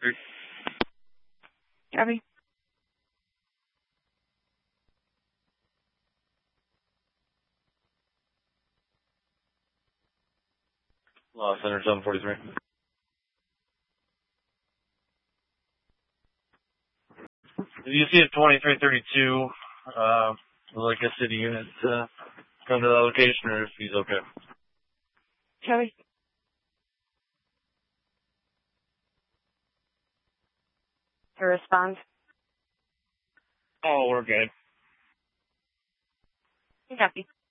Abby? Law Center 743. If you see a 2332, like a city unit, come to the location, or if he's okay. Kelly? To respond? Oh, we're good. Copy.